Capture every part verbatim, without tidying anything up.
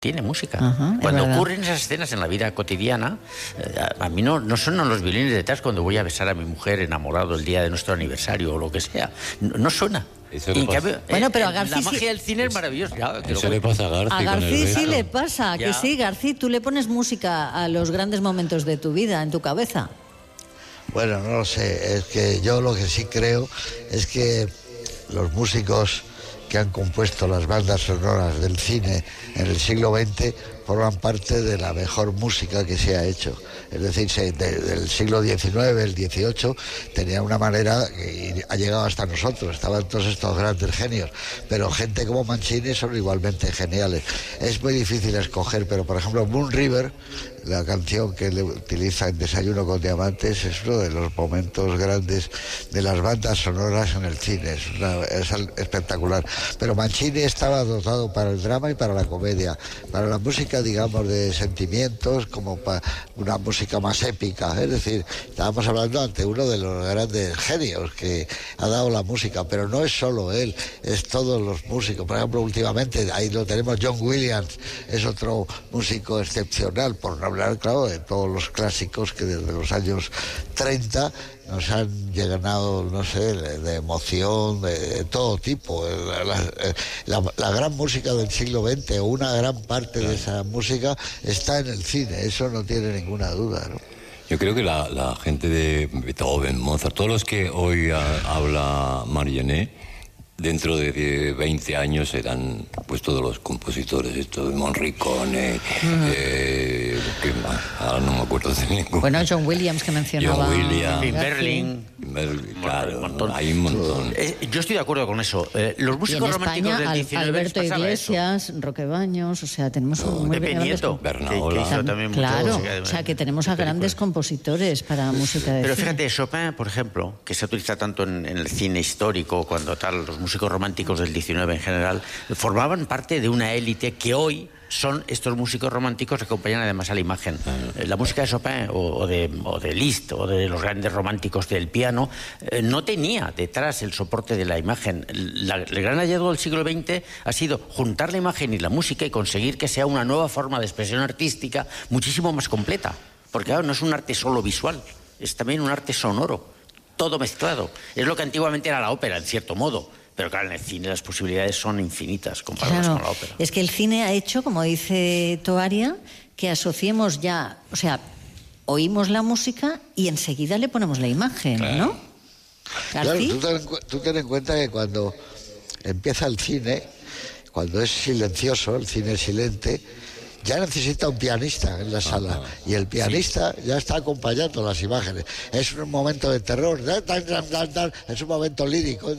tiene música. Ajá, cuando ocurren esas escenas en la vida cotidiana, eh, a, a mí no, no suenan los violines detrás cuando voy a besar a mi mujer enamorado el día de nuestro aniversario o lo que sea. No, no suena. Eso le Y pasa. cambio, Bueno, eh, pero a eh, García la sí- magia del cine es maravillosa. Ya, que Eso lo- le pasa a Garci. A con el García sí beso. le pasa, que Ya. sí, García, tú le pones música a los grandes momentos de tu vida, en tu cabeza. Bueno, no lo sé, es que yo lo que sí creo es que los músicos que han compuesto las bandas sonoras del cine en el siglo veinte forman parte de la mejor música que se ha hecho. Es decir, se, de, del siglo diecinueve, el dieciocho, tenía una manera que ha llegado hasta nosotros, estaban todos estos grandes genios, pero gente como Mancini son igualmente geniales. Es muy difícil escoger, pero por ejemplo Moon River, la canción que le utiliza en Desayuno con Diamantes, es uno de los momentos grandes de las bandas sonoras en el cine, es, una, es al- espectacular. Pero Mancini estaba dotado para el drama y para la comedia, para la música, digamos, de sentimientos, como para una música más épica. Es decir, estábamos hablando ante uno de los grandes genios que ha dado la música, pero no es solo él, es todos los músicos. Por ejemplo, últimamente, ahí lo tenemos, John Williams, es otro músico excepcional, por no hablar, claro, de todos los clásicos que desde los años treinta nos han llenado, no sé, de, de emoción, de, de todo tipo. La, la, la, la gran música del siglo veinte, o una gran parte de esa música, está en el cine, eso no tiene ninguna duda, ¿no? Yo creo que la, la gente de Beethoven, Mozart, todos los que hoy a, habla Marianne, dentro de veinte años serán pues todos los compositores, esto de Morricone, uh-huh. eh, que, ahora no me acuerdo de ninguno. Bueno, John Williams que mencionaba. John Williams. Tim Berling. Claro, un montón. hay un montón. Eh, yo estoy de acuerdo con eso. Eh, los Y músicos en románticos España, del Al- diecinueve Alberto les pasaba Iglesias, eso. Roque Baños, o sea, tenemos No, muy Pepe grandes Nieto, comp- que, que Bernaola. hizo también mucha Claro, música de- o sea, que tenemos a de grandes películas. compositores para música de Pero cine. fíjate, Chopin, por ejemplo, que se utiliza tanto en, en el cine histórico, cuando tal, los músicos románticos del diecinueve en general, formaban parte de una élite que hoy son estos músicos románticos que acompañan además a la imagen. Eh, La música de Chopin o, o, de, o de Liszt o de los grandes románticos del piano eh, no tenía detrás el soporte de la imagen. La- el gran hallazgo del siglo veinte ha sido juntar la imagen y la música y conseguir que sea una nueva forma de expresión artística muchísimo más completa. Porque claro, no es un arte solo visual, es también un arte sonoro, todo mezclado. Es lo que antiguamente era la ópera, en cierto modo. Pero claro, en el cine las posibilidades son infinitas comparadas Claro, con la ópera. es que el cine ha hecho, como dice Toaria, que asociemos ya, o sea, oímos la música y enseguida le ponemos la imagen, Claro. ¿no? Claro, García. tú ten, en cu- tú ten en cuenta que cuando empieza el cine, cuando es silencioso, el cine silente, ya necesita un pianista en la sala. Y el pianista ya está acompañando las imágenes. Es un momento de terror, tan, tan, tan, tan, es un momento lírico.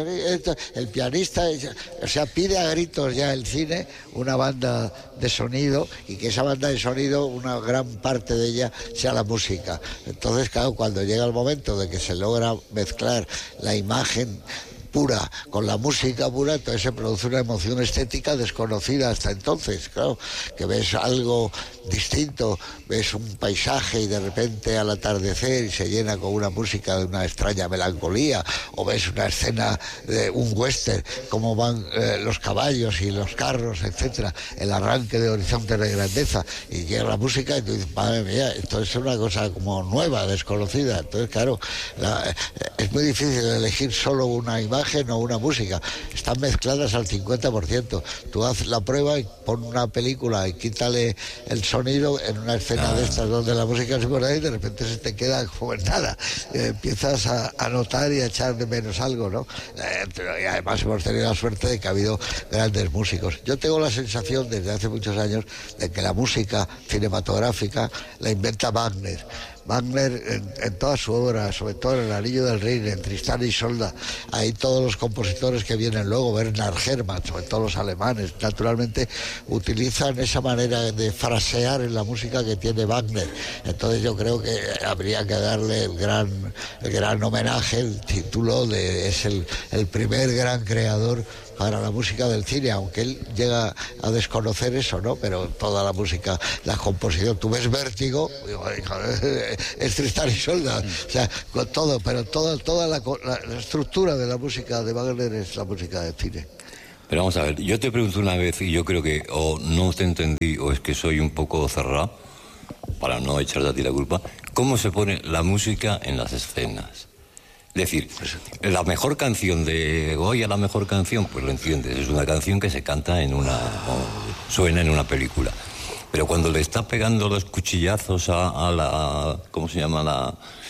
El pianista, o sea, pide a gritos ya el cine una banda de sonido, y que esa banda de sonido, una gran parte de ella sea la música. Entonces, claro, cuando llega el momento de que se logra mezclar la imagen pura con la música pura, entonces se produce una emoción estética desconocida hasta entonces, claro, que ves algo distinto, ves un paisaje y de repente al atardecer y se llena con una música de una extraña melancolía, o ves una escena de un western, cómo van eh, los caballos y los carros, etcétera, el arranque de Horizontes de Grandeza, y llega la música y tú dices, madre mía, esto es una cosa como nueva, desconocida. Entonces, claro, la, eh, es muy difícil elegir solo una imagen o una música, están mezcladas al cincuenta por ciento. Tú haz la prueba y pon una película y quítale el sonido en una escena ah. de estas donde la música es por ahí, y de repente se te queda como nada. Eh, empiezas a, a notar y a echar de menos algo, ¿no? Eh, pero, y además hemos tenido la suerte de que ha habido grandes músicos. Yo tengo la sensación desde hace muchos años de que la música cinematográfica la inventa Wagner. Wagner en, en toda su obra, sobre todo en El Anillo del Rey, en Tristán y Isolda, hay todos los compositores que vienen luego, Bernard Herrmann, sobre todo los alemanes, naturalmente utilizan esa manera de frasear en la música que tiene Wagner. Entonces yo creo que habría que darle el gran, el gran homenaje, el título de es el, el primer gran creador para la música del cine, aunque él llega a desconocer eso, ¿no? Pero toda la música, la composición, tú ves Vértigo, es Tristán y Isolda, o sea, con todo, pero toda, toda la, la, la estructura de la música de Wagner es la música del cine. Pero vamos a ver, yo te pregunto una vez y yo creo que o no te entendí o es que soy un poco cerrado, para no echarte a ti la culpa, ¿cómo se pone la música en las escenas? Es decir, la mejor canción de Goya, la mejor canción, pues lo entiendes, es una canción que se canta en una, o suena en una película. Pero cuando le está pegando los cuchillazos a, a la, ¿cómo se llama? La,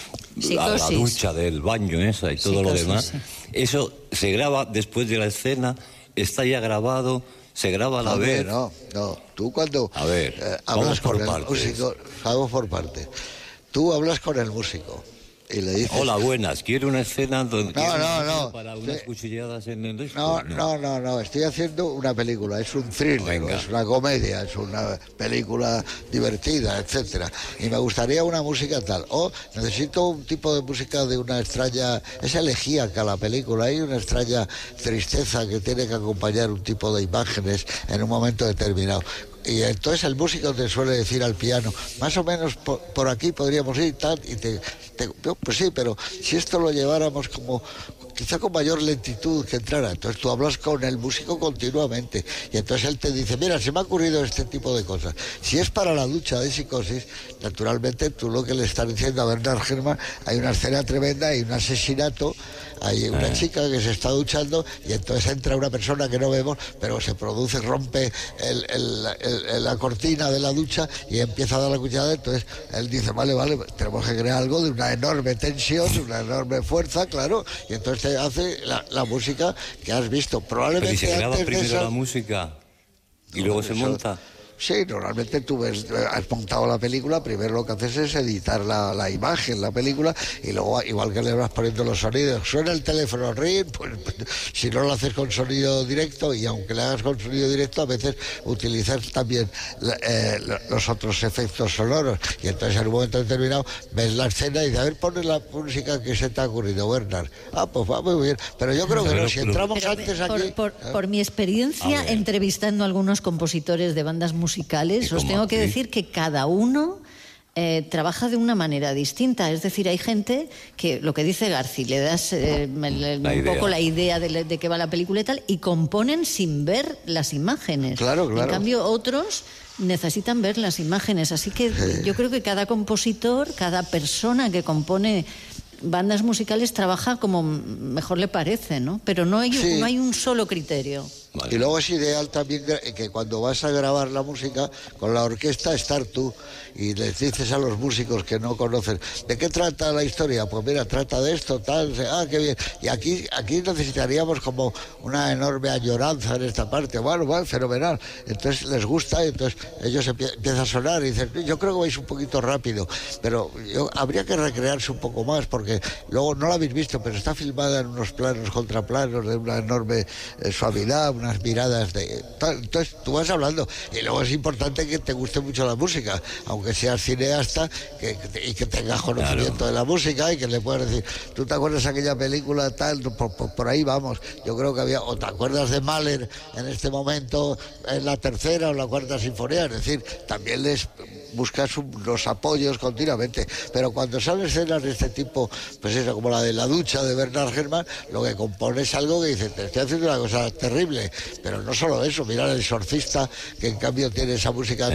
a la ducha del baño esa y todo Psicosis, lo demás, sí. Eso se graba después de la escena. Está ya grabado, se graba a la vez. No, no. Tú cuando a ver, eh, hablas con el partes. músico, vamos por parte. Tú hablas con el músico y le dices... Hola, buenas, quiero una escena donde... No, no, no. Para unas sí. cuchilladas en el disco. No, no, no, no, estoy haciendo una película, es un thriller, Venga. es una comedia, es una película divertida, etcétera. Y me gustaría una música tal. O necesito un tipo de música de una extraña... Es elegíaca la película, hay una extraña tristeza que tiene que acompañar un tipo de imágenes en un momento determinado. Y entonces el músico te suele decir al piano, más o menos por, por aquí podríamos ir tal, y te, te, pues sí, pero si esto lo lleváramos como quizá con mayor lentitud que entrara, entonces tú hablas con el músico continuamente y entonces él te dice, mira, se me ha ocurrido este tipo de cosas. Si es para la ducha de Psicosis, naturalmente tú lo que le estás diciendo a Bernard Herrmann, hay una escena tremenda, hay un asesinato, hay una eh. chica que se está duchando y entonces entra una persona que no vemos, pero se produce, rompe el, el, el, el, la cortina de la ducha y empieza a dar la cuchillada. Entonces él dice, vale, vale, tenemos que crear algo de una enorme tensión, de una enorme fuerza, claro, y entonces te hace la, la música que has visto. Probablemente pero ¿y se graba antes primero de esa... la música y no, luego se eso... monta? Sí, normalmente tú ves, has montado la película, primero lo que haces es editar la, la imagen, la película, y luego, igual que le vas poniendo los sonidos, suena el teléfono, ring, pues, pues si no lo haces con sonido directo, y aunque le hagas con sonido directo, a veces utilizas también eh, los otros efectos sonoros, y entonces en un momento determinado ves la escena y dices, a ver, pones la música que se te ha ocurrido, Bernard. Ah, pues va muy bien, pero yo creo que no, si entramos pero, antes por, aquí... Por, por, por mi experiencia, entrevistando a algunos compositores de bandas musicales, musicales, os tengo que decir que cada uno eh, trabaja de una manera distinta. Es decir, hay gente que, lo que dice Garci, le das eh, el, un poco la idea de, de qué va la película y tal, y componen sin ver las imágenes. Claro, claro. En cambio, otros necesitan ver las imágenes. Así que sí. Yo creo que cada compositor, cada persona que compone bandas musicales trabaja como mejor le parece, ¿no? Pero no hay, sí. no hay un solo criterio. Vale. Y luego es ideal también que, que cuando vas a grabar la música con la orquesta, estar tú y les dices a los músicos que no conocen, ¿de qué trata la historia? Pues mira, trata de esto, tal, ah, qué bien. Y aquí, aquí necesitaríamos como una enorme añoranza en esta parte. Bueno, bueno, fenomenal. Entonces les gusta y entonces ellos empie- empiezan a sonar y dicen, yo creo que vais un poquito rápido, pero yo, habría que recrearse un poco más porque luego no la habéis visto, pero está filmada en unos planos, contraplanos de una enorme eh, suavidad, unas miradas de... Entonces tú vas hablando y luego es importante que te guste mucho la música, aunque seas cineasta que, y que tengas conocimiento claro. de la música y que le puedas decir, ¿tú te acuerdas de aquella película tal? Por, por, por ahí vamos. Yo creo que había... O te acuerdas de Mahler en este momento en la tercera o la cuarta sinfonía, es decir, también les buscas un, los apoyos continuamente, pero cuando salen escenas de este tipo, pues eso, como la de la ducha de Bernard Herrmann, lo que compone es algo que dice, te estoy haciendo una cosa terrible, pero no solo eso, mira el exorcista, que en cambio tiene esa música,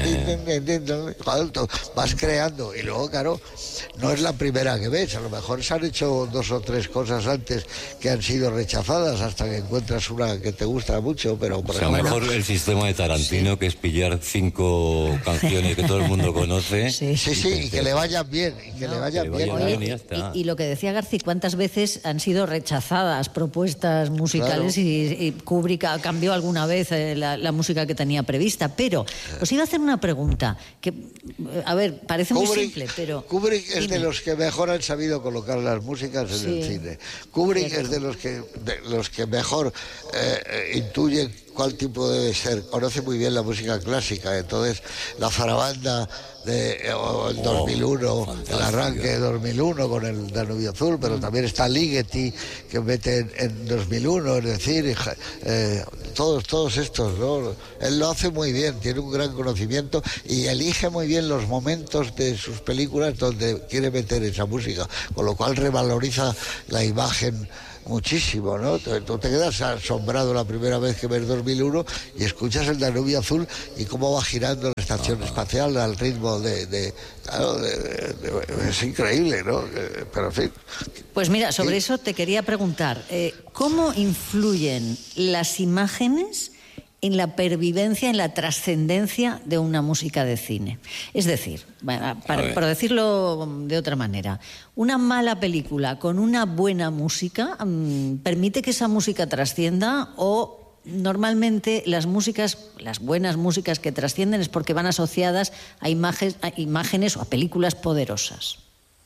eh. vas creando, y luego claro, no es la primera que ves, a lo mejor se han hecho dos o tres cosas antes que han sido rechazadas hasta que encuentras una que te gusta mucho, pero por o sea, ejemplo, mejor el sistema de Tarantino, sí. que es pillar cinco canciones que todo el mundo conoce. Sí, sí, sí, y que le vayan bien, y que no, le vayan que bien. Oye, bien y, ya está. Y, y lo que decía Garci, ¿cuántas veces han sido rechazadas propuestas musicales claro. y, y Kubrick cambió alguna vez eh, la, la música que tenía prevista? Pero os iba a hacer una pregunta, que, a ver, parece Kubrick, muy simple, pero... Kubrick es dime. de los que mejor han sabido colocar las músicas en sí. el cine. Kubrick Cierto. es de los que, de los que mejor eh, intuyen cuál tipo debe ser, conoce muy bien la música clásica, entonces la zarabanda de o el dos mil uno, oh, el arranque de dos mil uno con el Danubio Azul, pero también está Ligeti que mete en, en dos mil uno, es decir, eh, todos, todos estos, ¿no? Él lo hace muy bien, tiene un gran conocimiento y elige muy bien los momentos de sus películas donde quiere meter esa música, con lo cual revaloriza la imagen muchísimo, ¿no? Tú te quedas asombrado la primera vez que ves dos mil uno y escuchas el Danubio Azul y cómo va girando la estación ah. espacial al ritmo de... de, claro, de, de, de es increíble, ¿no? Pero en fin... Pues mira, sobre eso te quería preguntar, eh, ¿cómo influyen las imágenes en la pervivencia, en la trascendencia de una música de cine? Es decir, para, para decirlo de otra manera, una mala película con una buena música um, permite que esa música trascienda, o normalmente las músicas, las buenas músicas que trascienden es porque van asociadas a imágenes, a imágenes o a películas poderosas.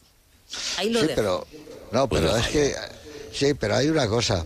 Ahí lo sí, dejo. pero no, pero es que sí, pero hay una cosa.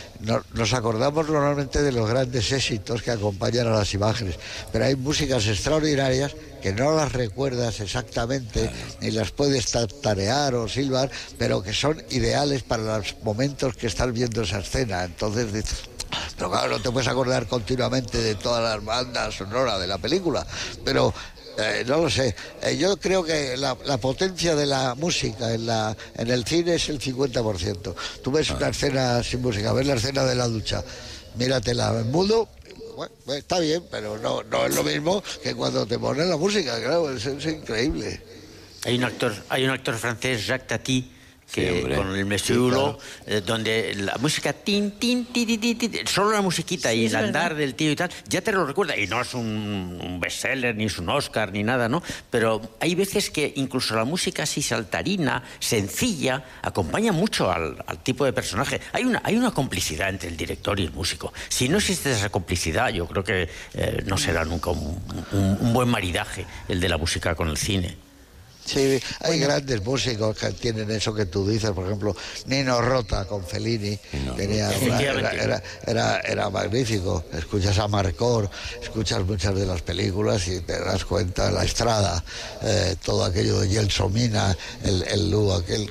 Nos acordamos normalmente de los grandes éxitos que acompañan a las imágenes, pero hay músicas extraordinarias que no las recuerdas exactamente, ni las puedes tarear o silbar, pero que son ideales para los momentos que estás viendo esa escena. Entonces dices, pero claro, no te puedes acordar continuamente de todas las bandas sonoras de la película, pero... Eh, no lo sé, eh, yo creo que la, la potencia de la música en, la, en el cine es el cincuenta por ciento. Tú ves una escena sin música, ves la escena de la ducha, míratela en mudo, bueno, está bien, pero no, no es lo mismo que cuando te ponen la música, claro, es, es increíble. Hay un actor, hay un actor francés, Jacques Tati, que sí, con el Monsieur Hulot, sí, claro. eh, donde la música tin, tin, tin, tin, tin, tin, solo la musiquita sí, y el andar verdad. del tío y tal, ya te lo recuerda. Y no es un, un bestseller, ni es un Oscar, ni nada, ¿no? Pero hay veces que incluso la música así saltarina, sencilla, acompaña mucho al, al tipo de personaje. Hay una, hay una complicidad entre el director y el músico. Si no existe esa complicidad, yo creo que eh, no será nunca un, un, un buen maridaje el de la música con el cine. Sí, hay bueno. grandes músicos que tienen eso que tú dices, por ejemplo, Nino Rota con Fellini, no, tenía una, era, era, era, era magnífico. Escuchas a Marcor, escuchas muchas de las películas y te das cuenta, La Estrada, eh, todo aquello de Gelsomina, el, el Lu, aquel,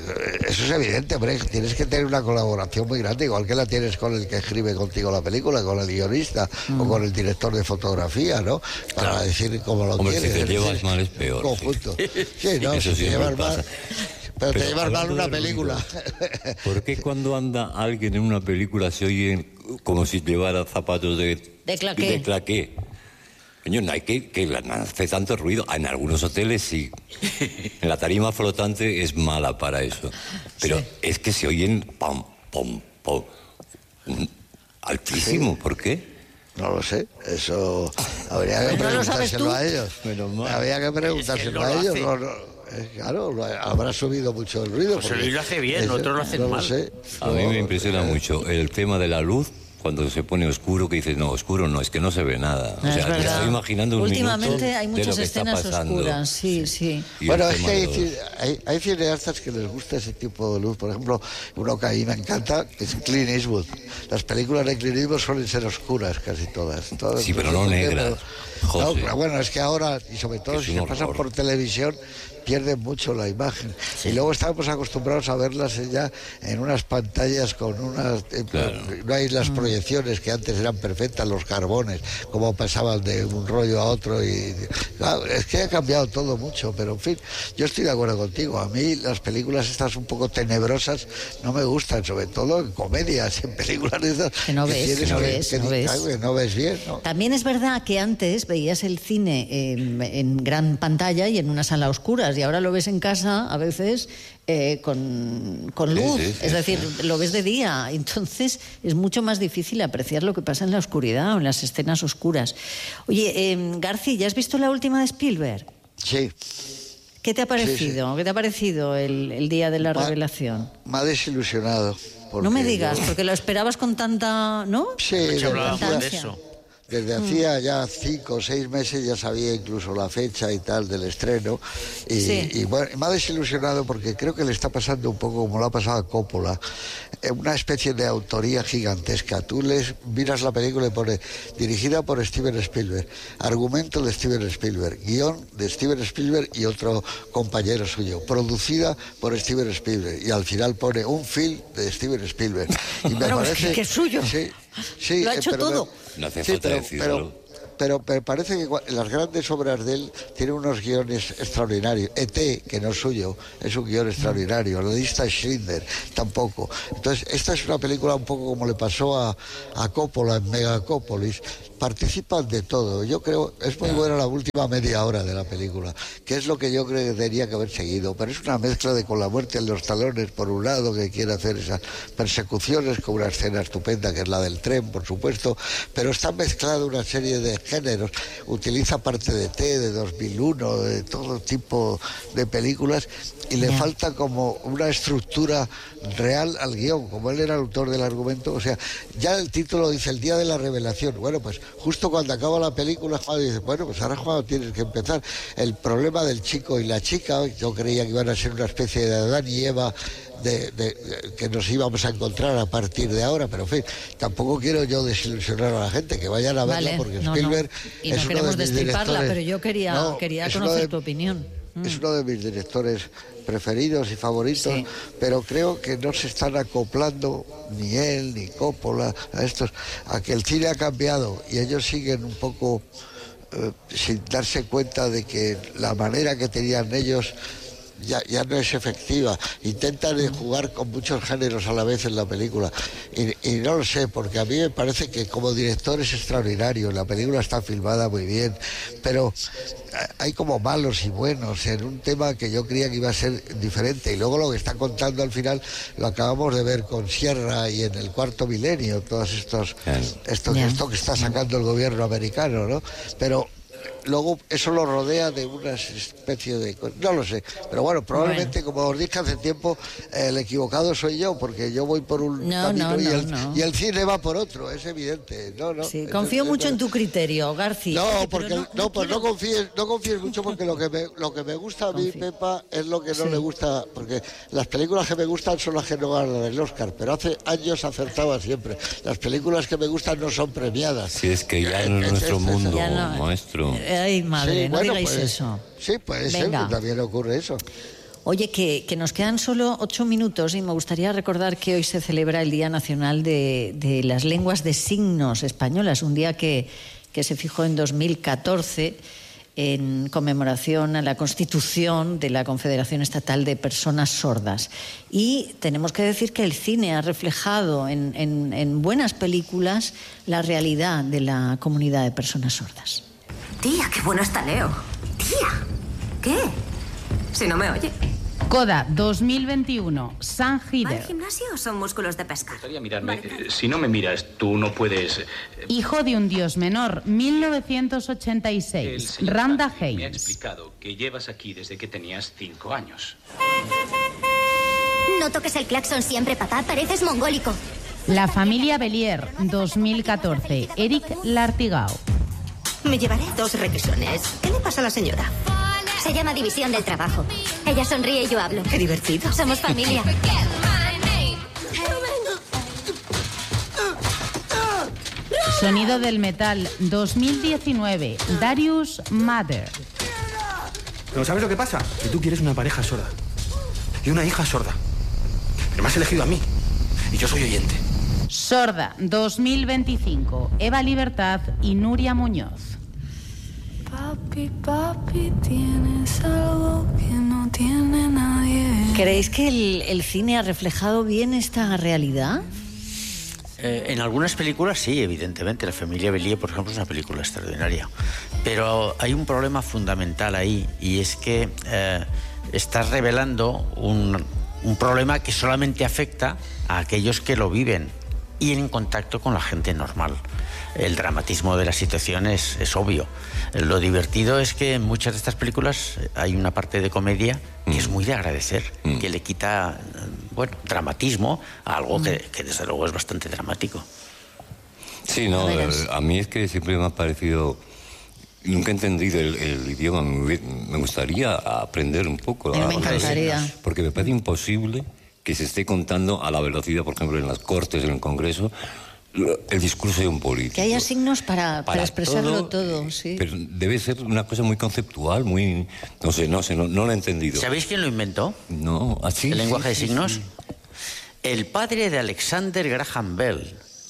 eso es evidente, hombre, tienes que tener una colaboración muy grande, igual que la tienes con el que escribe contigo la película, con el guionista mm. o con el director de fotografía, ¿no? Para claro. decir cómo lo hombre, quieres. Si te llevas mal es peor. Conjunto. Sí. Sí, no, eso si sí te llevas mal, pero, pero te llevas mal una película. Ruido, ¿por qué cuando anda alguien en una película se oye como si llevara zapatos de, de claqué? De claqué? Coño, no hay que, que no hace tanto ruido. En algunos hoteles sí. En la tarima flotante es mala para eso. Pero sí. es que se oyen pam, pam, pam, altísimo. Sí. ¿Por qué? No lo sé, eso habría que preguntárselo a ellos. Habría que preguntárselo a ellos. No, no, claro, habrá subido mucho el ruido. Pues él lo hace bien, eso, otros lo hacen no mal. Lo sé. A mí me impresiona eh, mucho el tema de la luz. Cuando se pone oscuro, que dices, no, oscuro no, es que no se ve nada. O sea, te estoy imaginando un Últimamente hay muchas de escenas oscuras, sí, sí. sí. Bueno, es que hay, hay, hay cineastas que les gusta ese tipo de luz. Por ejemplo, uno que a mí me encanta es Clint Eastwood. Las películas de Clint Eastwood suelen ser oscuras casi todas. todas sí, pero no negras. No, bueno, es que ahora, y sobre todo si se pasan por televisión, pierden mucho la imagen. Sí. Y luego estamos acostumbrados a verlas ya en unas pantallas con unas... Claro. No hay las proyecciones que antes eran perfectas, los carbones, como pasaban de un rollo a otro. Y claro, es que ha cambiado todo mucho, pero en fin, yo estoy de acuerdo contigo. A mí las películas estas un poco tenebrosas no me gustan, sobre todo en comedias, en películas de esas... Que no ves, que, no, ves, que, no, que, ves. que no ves bien, ¿no? También es verdad que antes veías el cine en, en gran pantalla y en una sala oscura, y ahora lo ves en casa a veces eh, con, con luz, sí, sí, sí, es decir, sí. lo ves de día, entonces es mucho más difícil apreciar lo que pasa en la oscuridad o en las escenas oscuras. Oye, eh, García, ¿ya has visto la última de Spielberg? Sí. ¿Qué te ha parecido? Sí, sí. ¿Qué te ha parecido el, el día de la ma, revelación? Me ha desilusionado. No me digas, yo... porque lo esperabas con tanta... ¿no? Sí, de hablábamos de eso. Desde mm. hacía ya cinco o seis meses ya sabía incluso la fecha y tal del estreno. Y, sí. y bueno, me ha desilusionado porque creo que le está pasando un poco como le ha pasado a Coppola. Una especie de autoría gigantesca. Tú les miras la película y pone dirigida por Steven Spielberg, argumento de Steven Spielberg, guión de Steven Spielberg y otro compañero suyo, producida por Steven Spielberg. Y al final pone un film de Steven Spielberg. Y me bueno, parece que es suyo. Sí, sí, lo ha hecho pero todo. Me, no hace sí, falta pero, decirlo. pero, pero me parece que las grandes obras de él tienen unos guiones extraordinarios. E T, que no es suyo, es un guión extraordinario. La lista Schindler, tampoco. Entonces, esta es una película un poco como le pasó a, a Coppola en Megacópolis. Participan de todo. Yo creo, es muy buena la última media hora de la película, que es lo que yo creo que tendría que haber seguido, pero es una mezcla de Con la muerte en los talones, por un lado, que quiere hacer esas persecuciones con una escena estupenda, que es la del tren, por supuesto, pero está mezclada una serie de géneros, utiliza parte de T, de dos mil uno, de todo tipo de películas, y le falta como una estructura real al guión, como él era el autor del argumento. O sea, ya el título dice El día de la revelación. Bueno, pues justo cuando acaba la película, Juan dice, bueno, pues ahora, Juan, tienes que empezar. El problema del chico y la chica, yo creía que iban a ser una especie de Adán y Eva, De, de, de, que nos íbamos a encontrar a partir de ahora, pero en fin, tampoco quiero yo desilusionar a la gente, que vayan a verla, vale, porque no, Spielberg no. Y es no queremos uno de mis destriparla, directores, pero yo quería, no, quería conocer de, tu opinión. Es uno de mis directores preferidos y favoritos, sí. Pero creo que no se están acoplando ni él ni Coppola a estos, a que el cine ha cambiado y ellos siguen un poco eh, sin darse cuenta de que la manera que tenían ellos Ya, ya no es efectiva. Intentan jugar con muchos géneros a la vez en la película y, y no lo sé, porque a mí me parece que como director es extraordinario, la película está filmada muy bien, pero hay como malos y buenos en un tema que yo creía que iba a ser diferente, y luego lo que está contando al final lo acabamos de ver con Sierra y en El cuarto milenio, todos estos esto, yeah. esto que está sacando el gobierno americano, ¿no? Pero luego eso lo rodea de una especie de... No lo sé, pero bueno, probablemente, bueno. Como os dije hace tiempo, el equivocado soy yo, porque yo voy por un no, camino no, y, no, el, no. y el cine va por otro, es evidente. No, no, sí, es, confío es, mucho es, en tu criterio, García. No, Oye, porque no, no, no, pues quiero... no confíes, no confíes mucho, porque lo que me, lo que me gusta a mí, Confío. Pepa, es lo que no sí. le gusta, porque las películas que me gustan son las que no ganan el Oscar, pero hace años acertaba siempre. Las películas que me gustan no son premiadas. Sí, es que ya en nuestro es, mundo, no, maestro. Ay, madre, sí, no bueno, digáis pues, eso. Sí, puede ser, que también ocurre eso. Oye, que, que nos quedan solo ocho minutos y me gustaría recordar que hoy se celebra el Día Nacional de, de las Lenguas de Signos Españolas, un día que, que se fijó en dos mil catorce en conmemoración a la constitución de la Confederación Estatal de Personas Sordas. Y tenemos que decir que el cine ha reflejado en, en, en buenas películas la realidad de la comunidad de personas sordas. Tía, qué bueno está Leo. Tía, ¿qué? Si no me oye. Coda dos mil veintiuno, San Hider. ¿Va al gimnasio o son músculos de pescar? Me gustaría mirarme. Vale. Si no me miras, tú no puedes... Hijo de un dios menor, mil novecientos ochenta y seis. Randa Haynes. Me ha explicado que llevas aquí desde que tenías cinco años. No toques el claxon siempre, papá. Pareces mongólico. La familia Bellier, dos mil catorce. Eric Lartigao. Me llevaré dos requisones. ¿Qué le pasa a la señora? Se llama división del trabajo. Ella sonríe y yo hablo. Qué divertido. Somos familia. Sonido del metal, dos mil diecinueve. Darius Mather. ¿No sabes lo que pasa? Que tú quieres una pareja sorda. Y una hija sorda. Pero me has elegido a mí. Y yo soy oyente. Sorda, dos mil veinticinco. Eva Libertad y Nuria Muñoz. Papi, papi, tienes algo que no tiene nadie. ¿Creéis que el, el cine ha reflejado bien esta realidad? Eh, en algunas películas sí, evidentemente. La familia Bellier, por ejemplo, es una película extraordinaria. Pero hay un problema fundamental ahí, y es que eh, estás revelando un, un problema que solamente afecta a aquellos que lo viven y en contacto con la gente normal. El dramatismo de la situación es, es obvio. Lo divertido es que en muchas de estas películas hay una parte de comedia que mm. es muy de agradecer, mm. que le quita, bueno, dramatismo a algo mm. que, que desde luego es bastante dramático. Sí, no, a, a mí es que siempre me ha parecido... Nunca he entendido el, el idioma, me gustaría aprender un poco. Me encantaría. Porque me parece imposible que se esté contando a la velocidad, por ejemplo, en las Cortes, en el Congreso, el discurso de un político. Que haya signos para, para, para expresarlo todo, todo, sí. Pero debe ser una cosa muy conceptual, muy... No sé, no sé, no, no lo he entendido. ¿Sabéis quién lo inventó? No, así. ¿El lenguaje sí, de signos? Sí, sí. El padre de Alexander Graham Bell,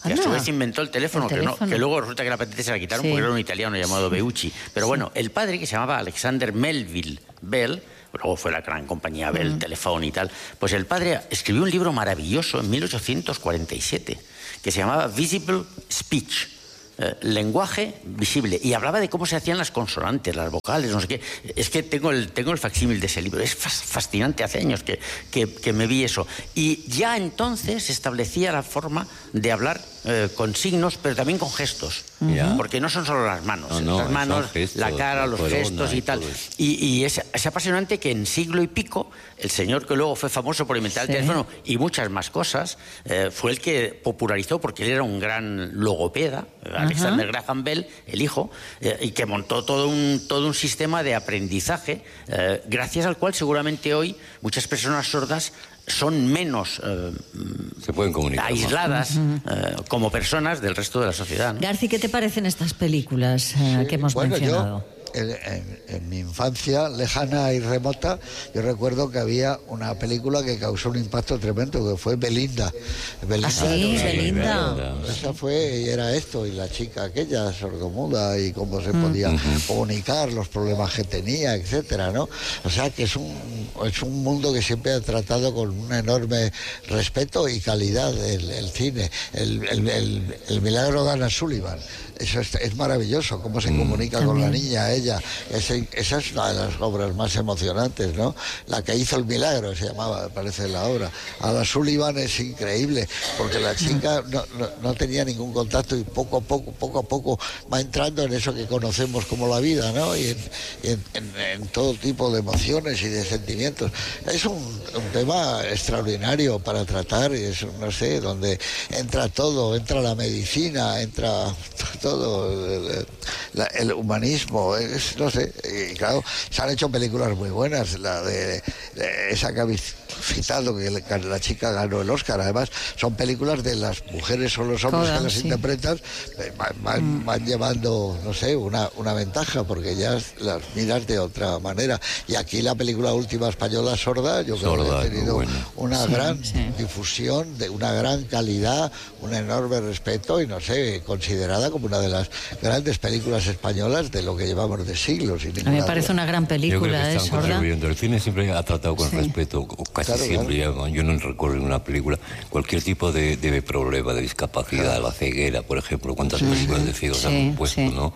que Anda. a su vez inventó el teléfono, El que, teléfono. No, que luego resulta que la patente se la quitaron Sí. porque era un italiano llamado Beucci. Pero bueno, el padre, que se llamaba Alexander Melville Bell, luego fue la gran compañía Bell, Mm. Telephone y tal, pues el padre escribió un libro maravilloso en mil ochocientos cuarenta y siete que se llamaba Visible Speech, eh, lenguaje visible, y hablaba de cómo se hacían las consonantes, las vocales, no sé qué. Es que tengo el, tengo el facsímil de ese libro, es fas- fascinante, hace años que, que, que me vi eso. Y ya entonces se establecía la forma de hablar eh, con signos, pero también con gestos, Ya. porque no son solo las manos, No, no, las manos, son gestos, la cara, la los corona gestos y, y tal. todo eso. Y, y es, es apasionante que en siglo y pico, el señor que luego fue famoso por inventar Sí. el teléfono y muchas más cosas, eh, fue el que popularizó, porque él era un gran logopeda, eh, Alexander Graham Bell, el hijo, eh, y que montó todo un, todo un sistema de aprendizaje, eh, gracias al cual seguramente hoy muchas personas sordas son menos eh, Se pueden comunicar más. aisladas eh, como personas del resto de la sociedad, ¿no? Garci, ¿qué te parecen estas películas eh, Sí, que hemos bueno, mencionado? yo, en, en- en mi infancia lejana y remota, yo recuerdo que había una película que causó un impacto tremendo, que fue Belinda. Belinda Ah, sí, era- Belinda. Esa fue, y era esto, y la chica aquella sordomuda, y cómo se Mm. podía comunicar, los problemas que tenía, etcétera, ¿no? O sea, que es un, es un mundo que siempre ha tratado con un enorme respeto y calidad el, el cine. El, el- el- el milagro de Anna Sullivan. Eso es, es maravilloso, cómo se comunica con la niña, ella. Ese- esa es una de las obras más emocionantes, ¿no? La que hizo el milagro, se llamaba, me parece, la obra. A la Sullivan es increíble, porque la chica no, no- no tenía ningún contacto y poco a poco, poco a poco va entrando en eso que conocemos como la vida, ¿no? Y en, y en- en- en todo tipo de emociones y de sentimientos. Es un, un tema extraordinario para tratar, y es, no sé, donde entra todo, entra la medicina, entra todo, el, la- el humanismo, es, no sé, y claro, se han hecho películas muy buenas, la de, de esa que habéis citado, que la, la chica ganó el Oscar, además son películas de las mujeres o los hombres Todas, que las sí. interpretan, eh, van, van- van llevando, no sé, una, una ventaja, porque ya las miras de otra manera. Y aquí la película última española, Sorda, yo creo Sorda, que ha qué tenido bueno. una Sí, gran sí. difusión, de una gran calidad, un enorme respeto y, no sé, considerada como una de las grandes películas españolas de lo que llevamos de siglos. Sin A mí ninguna me parece duda. una gran Yo creo película, que ¿eh, están Sorda? contribuyendo. El cine siempre ha tratado con Sí. respeto, o casi Claro, siempre. Ya, yo no recuerdo en una película cualquier tipo de, de problema, de discapacidad, la ceguera, por ejemplo, cuántas películas de ciegos Sí, han puesto, sí. ¿no?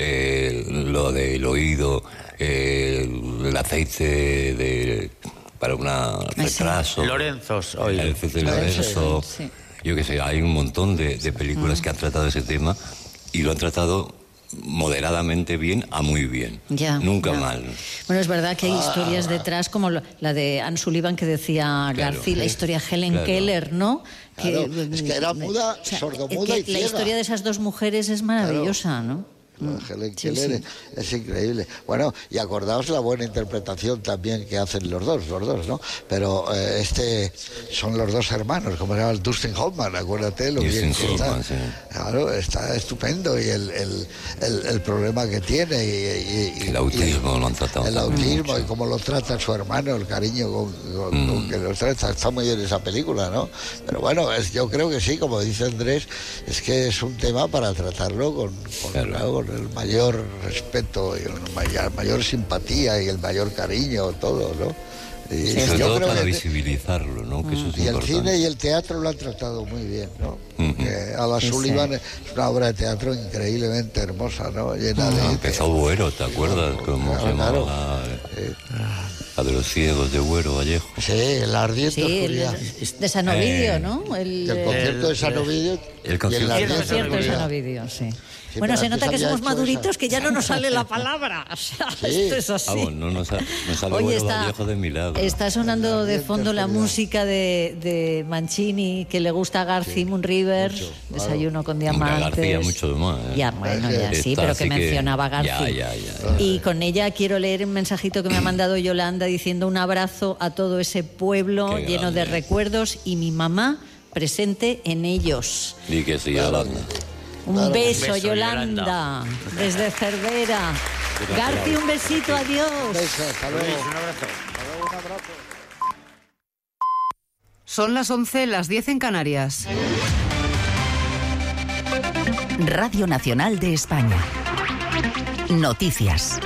Eh, lo del oído, eh, el aceite de para un retraso. Lorenzo, oído. El aceite de Lorenzo, Lorenzo. sí. Yo qué sé, hay un montón de, de películas que han tratado ese tema y lo han tratado moderadamente bien a muy bien. Ya, Nunca ya. mal. Bueno, es verdad que hay historias detrás, como lo- la de Anne Sullivan que decía Claro. Garci, la historia Helen Claro. Keller, ¿no? Claro, es que era muda, sordomuda es que y la ciega. historia de esas dos mujeres es maravillosa, ¿no? La Helen Sí, Keller sí. es, es increíble. Bueno, y acordaos la buena interpretación también que hacen los dos, los dos, ¿no? Pero eh, este son los dos hermanos, como se llama el Dustin Hoffman, acuérdate lo Dustin bien que está. Hoffman, sí. Claro, está estupendo y el, el, el, el problema que tiene y, y- y- El autismo lo han tratado el también autismo mucho. y cómo lo trata su hermano, el cariño con, con- Mm. con que lo trata, está muy bien esa película, ¿no? Pero bueno, es, yo creo que sí, como dice Andrés, es que es un tema para tratarlo con, con, Claro. claro, con el mayor respeto y la mayor, mayor simpatía y el mayor cariño, todo, ¿no? Y Y sobre yo todo creo para que- visibilizarlo, ¿no? Que eso es y el importante. cine y el teatro lo han tratado muy bien, ¿no? Ujú. Porque A la Sí, Sullivan sí. es una obra de teatro increíblemente hermosa, ¿no? Llena de... Ah, empezó Buero, ¿te acuerdas? ¿Cómo Claro, se llamaba? claro. La, la de los ciegos de Buero, Vallejo. Sí, la ardiente Sí, el, oscuridad. de Sanovidio, Eh, ¿no? El, Y el concierto de Sanovidio el y concierto la de el ardiente concierto de oscuridad. Sanovidio, sí. Sí, Bueno, pero se antes nota que había somos hecho maduritos esa. que ya no nos sale la palabra. O sea, Sí. esto es así. Vamos, no nos, ha- nos sale Oye, Buero está, Vallejo de milagro. está sonando de Ardiente fondo la oscuridad. música de, de Mancini, que le gusta a Garci, Moon River, mucho, claro. Desayuno con Hombre, Diamantes. García mucho más. ¿eh? Ya, bueno, Es que ya sí, Esta pero que sí que- mencionaba a Garci. Ya, ya, ya, ya. Y con ella quiero leer un mensajito que me ha mandado Yolanda diciendo un abrazo a todo ese pueblo Qué lleno de grande. recuerdos y mi mamá presente en ellos. Di que sí, Yolanda. Un Claro. beso, Un beso, Yolanda, Yolanda. desde Cervera. Garci, un besito, adiós. Beso, hasta luego. Luis, un abrazo. Hasta luego, un abrazo. Son las once, las diez en Canarias. Radio Nacional de España. Noticias.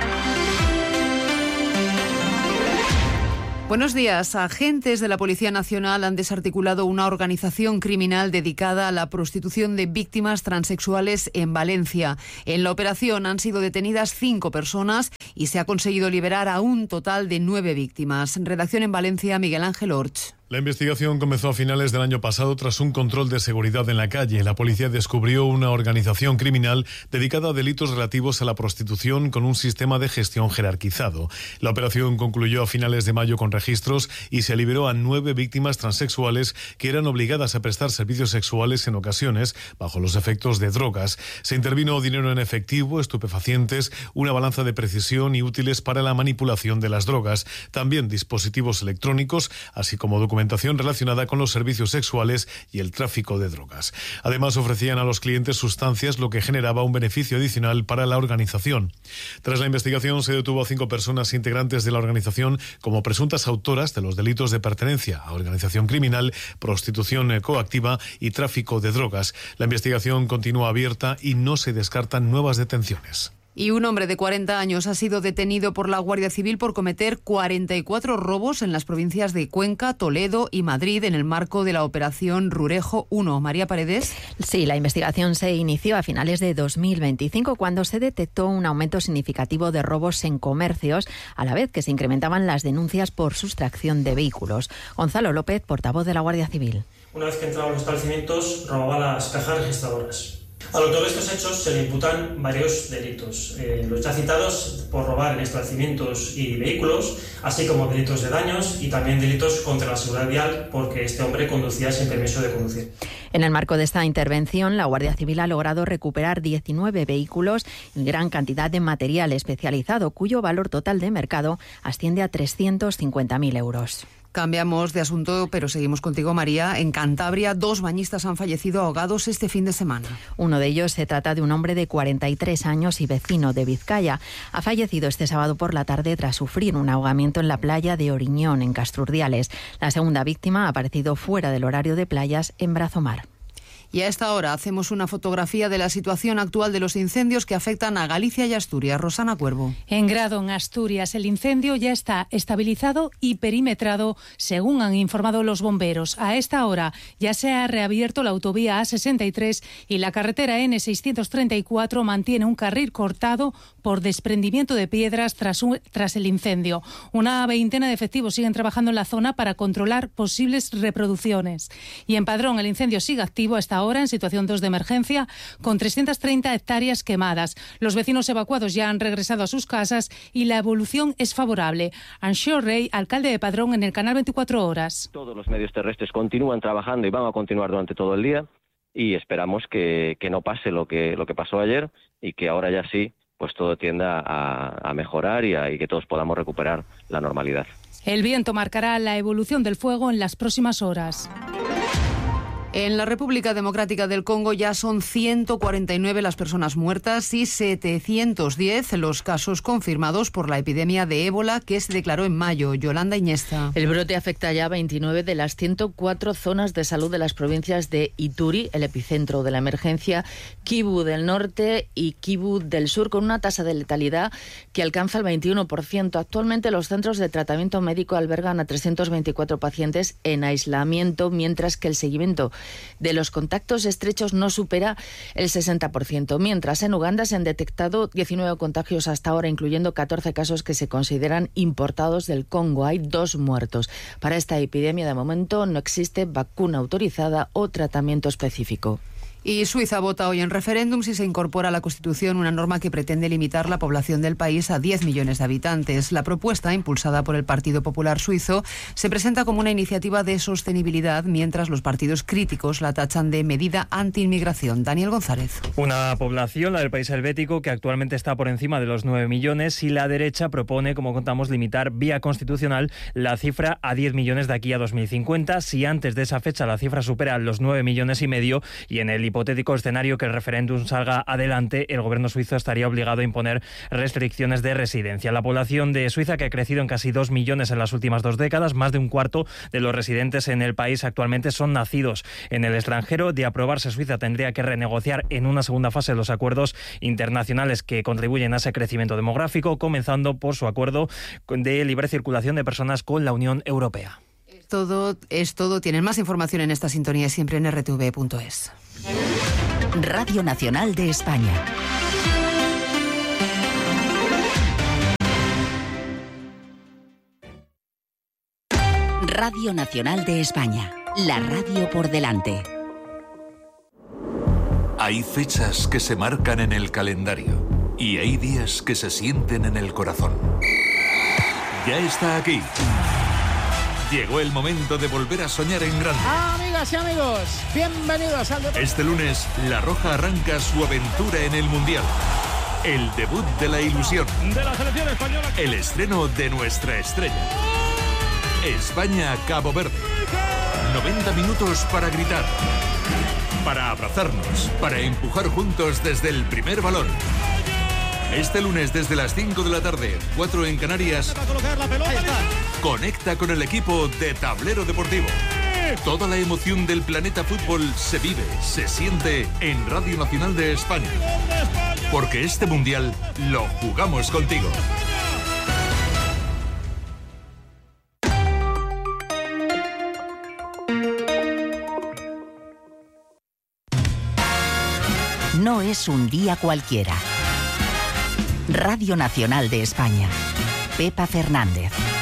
Buenos días. Agentes de la Policía Nacional han desarticulado una organización criminal dedicada a la prostitución de víctimas transexuales en Valencia. En la operación han sido detenidas cinco personas y se ha conseguido liberar a un total de nueve víctimas. Redacción en Valencia, Miguel Ángel Orch. La investigación comenzó a finales del año pasado tras un control de seguridad en la calle. La policía descubrió una organización criminal dedicada a delitos relativos a la prostitución con un sistema de gestión jerarquizado. La operación concluyó a finales de mayo con registros y se liberó a nueve víctimas transexuales que eran obligadas a prestar servicios sexuales en ocasiones bajo los efectos de drogas. Se intervino dinero en efectivo, estupefacientes, una balanza de precisión y útiles para la manipulación de las drogas. También dispositivos electrónicos, así como documentos documentación relacionada con los servicios sexuales y el tráfico de drogas. Además, ofrecían a los clientes sustancias, lo que generaba un beneficio adicional para la organización. Tras la investigación, se detuvo a cinco personas integrantes de la organización como presuntas autoras de los delitos de pertenencia a organización criminal, prostitución coactiva y tráfico de drogas. La investigación continúa abierta y no se descartan nuevas detenciones. Y un hombre de cuarenta años ha sido detenido por la Guardia Civil por cometer cuarenta y cuatro robos en las provincias de Cuenca, Toledo y Madrid en el marco de la Operación Rurejo uno. María Paredes. Sí, la investigación se inició a finales de dos mil veinticinco cuando se detectó un aumento significativo de robos en comercios, a la vez que se incrementaban las denuncias por sustracción de vehículos. Gonzalo López, portavoz de la Guardia Civil. Una vez que entraban a los establecimientos, robaba las cajas registradoras. Al autor de estos hechos se le imputan varios delitos. Eh, los ya citados por robar en establecimientos y vehículos, así como delitos de daños y también delitos contra la seguridad vial porque este hombre conducía sin permiso de conducir. En el marco de esta intervención, la Guardia Civil ha logrado recuperar diecinueve vehículos y gran cantidad de material especializado, cuyo valor total de mercado asciende a trescientos cincuenta mil euros. Cambiamos de asunto, pero seguimos contigo, María. En Cantabria, dos bañistas han fallecido ahogados este fin de semana. Uno de ellos se trata de un hombre de cuarenta y tres años y vecino de Vizcaya. Ha fallecido este sábado por la tarde tras sufrir un ahogamiento en la playa de Oriñón, en Castrurdiales. La segunda víctima ha aparecido fuera del horario de playas en Brazomar. Y a esta hora hacemos una fotografía de la situación actual de los incendios que afectan a Galicia y Asturias. Rosana Cuervo. En Grado, en Asturias, el incendio ya está estabilizado y perimetrado, según han informado los bomberos. A esta hora ya se ha reabierto la autovía A sesenta y tres y la carretera N seiscientos treinta y cuatro mantiene un carril cortado por desprendimiento de piedras tras, un, tras el incendio. Una veintena de efectivos siguen trabajando en la zona para controlar posibles reproducciones. Y en Padrón, el incendio sigue activo hasta ahora en situación dos de emergencia, con trescientas treinta hectáreas quemadas. Los vecinos evacuados ya han regresado a sus casas y la evolución es favorable. Anxo Rey, alcalde de Padrón, en el canal veinticuatro horas. Todos los medios terrestres continúan trabajando y van a continuar durante todo el día y esperamos que, que no pase lo que, lo que pasó ayer y que ahora ya sí, pues todo tienda a, a mejorar y, a, y que todos podamos recuperar la normalidad. El viento marcará la evolución del fuego en las próximas horas. En la República Democrática del Congo ya son ciento cuarenta y nueve las personas muertas y setecientos diez los casos confirmados por la epidemia de ébola que se declaró en mayo. Yolanda Iñesta. El brote afecta ya a veintinueve de las ciento cuatro zonas de salud de las provincias de Ituri, el epicentro de la emergencia, Kivu del Norte y Kivu del Sur, con una tasa de letalidad que alcanza el veintiuno por ciento. Actualmente los centros de tratamiento médico albergan a trescientos veinticuatro pacientes en aislamiento, mientras que el seguimiento de los contactos estrechos no supera el sesenta por ciento, mientras en Uganda se han detectado diecinueve contagios hasta ahora, incluyendo catorce casos que se consideran importados del Congo. Hay dos muertos. Para esta epidemia, de momento, no existe vacuna autorizada o tratamiento específico. Y Suiza vota hoy en referéndum si se incorpora a la Constitución una norma que pretende limitar la población del país a diez millones de habitantes. La propuesta, impulsada por el Partido Popular Suizo, se presenta como una iniciativa de sostenibilidad, mientras los partidos críticos la tachan de medida anti-inmigración. Daniel González. Una población, la del país helvético, que actualmente está por encima de los nueve millones, y la derecha propone, como contamos, limitar vía constitucional la cifra a diez millones de aquí a dos mil cincuenta. Si antes de esa fecha la cifra supera los nueve millones y medio y en el hipotético escenario que el referéndum salga adelante, el gobierno suizo estaría obligado a imponer restricciones de residencia. La población de Suiza, que ha crecido en casi dos millones en las últimas dos décadas, más de un cuarto de los residentes en el país actualmente son nacidos en el extranjero. De aprobarse, Suiza tendría que renegociar en una segunda fase los acuerdos internacionales que contribuyen a ese crecimiento demográfico, comenzando por su acuerdo de libre circulación de personas con la Unión Europea. Todo es todo. Tienen más información en esta sintonía siempre en erre te ve punto es. Radio Nacional de España. Radio Nacional de España. La radio por delante. Hay fechas que se marcan en el calendario y hay días que se sienten en el corazón. Ya está aquí. Llegó el momento de volver a soñar en grande. Ah, amigas y amigos, bienvenidos al deporte. Este lunes, La Roja arranca su aventura en el Mundial. El debut de la ilusión. De la selección española. El estreno de nuestra estrella. España-Cabo Verde. noventa minutos para gritar, para abrazarnos, para empujar juntos desde el primer balón. Este lunes desde las cinco de la tarde, cuatro en Canarias, conecta con el equipo de Tablero Deportivo. Toda la emoción del planeta fútbol se vive, se siente en Radio Nacional de España. Porque este Mundial lo jugamos contigo. No es un día cualquiera. Radio Nacional de España. Pepa Fernández.